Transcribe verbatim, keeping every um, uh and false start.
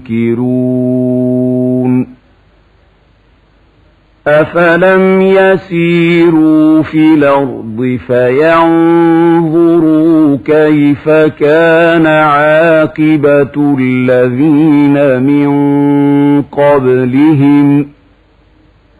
ينكرون أفلم يسيروا في الأرض فينظروا كيف كان عاقبة الذين من قبلهم